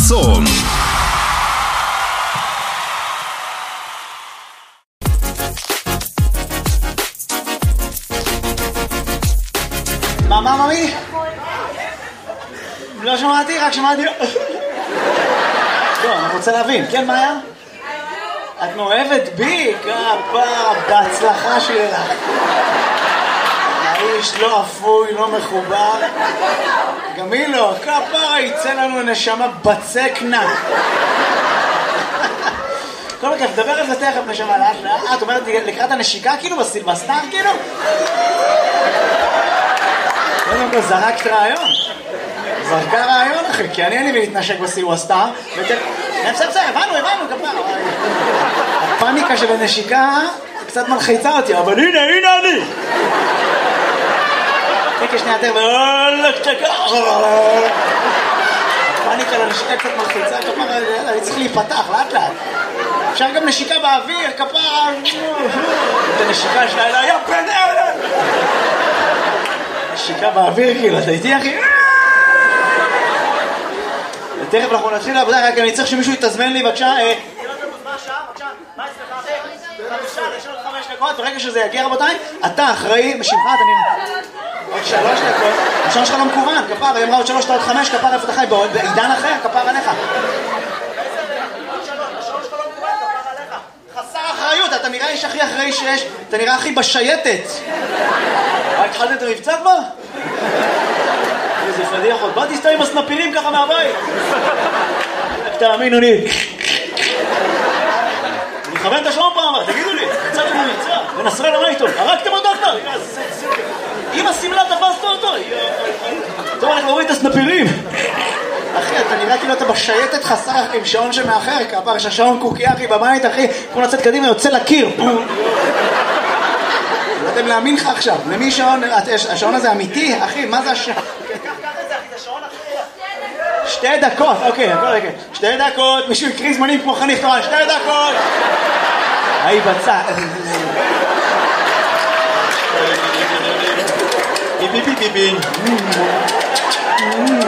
חסון. מה, ממי? לא שמעתי, רק שמעתי. לא, אני רוצה להבין. כן, מאיה? את מאוהבת בי? כפרה, בהצלחה שלך. האיש לא אפוי, לא מחובר. גם היא לא. כפרה, יצא לנו נשמה בצק נק. כל כך, דבר על זה תכף נשמה לאט לאט. את אומרת לקראת הנשיקה כאילו בסילבסטר כאילו? קודם כל זרקת רעיון. זרקה רעיון אחי, כי אני להתנשק בסילבסטר. בסדר, הבנו, כפרה. הפאניקה של הנשיקה קצת מלחיצה אותי, אבל הנה אני. תקי שנייה יותר, הפאניקה לנשיקה קצת מלחיצה, כפרה, אני צריך להיפתח, לאט לאט. אפשר גם נשיקה באוויר, כפרה. את הנשיקה שלה אלה, יא בן אלה! נשיקה באוויר, כאילו, אתה איתי אחי? תכף אנחנו נתחיל לעבודה, רק אני צריך שמישהו יתזמן לי, בבקשה. מה השעה? בבקשה, מה אצלך? יש עוד 5 דקות, ברגע שזה יגיע רבותיי, אתה אחראי, משמך, אתה נראה. עוד 3 דקות, השעון שלך לא מקוון, כפר, היא אמרה עוד 3, עוד 5, כפר איפה אתה חי, בעידן אחר, כפר עליך. השעון שלך לא מקוון, כפר עליך. חסר אחריות, אתה נראה איש הכי אחראי שיש, אתה נראה הכי בשייטת. התחלת את המבצע כבר? איזה פדיחות, בא תסתכל עם הסנפירים ככה מהבית. תאמינו לי. אני מכוון את השעון פעם, תגידו לי, יצאתם למבצע, ונסראללה מה איתו? הרגתם אותו כבר? עם הסמלה תפסת אותו. טוב, אנחנו רואים את הסנפירים. אחי, אתה נראה כאילו אתה בשייטת חסר עם שעון שמאחר, כפר שהשעון קוקי אחי בבית, אחי, כמו לצאת קדימה, יוצא לקיר. לא יודעים להאמין לך עכשיו, למי שעון, השעון הזה אמיתי, אחי, מה זה השעון? קח את זה אחי, זה שעון אחי. 2 דקות, אוקיי, 2 דקות, מישהו יקריא זמנים כמו חניך תורן, 2 דקות. היי בצע. בי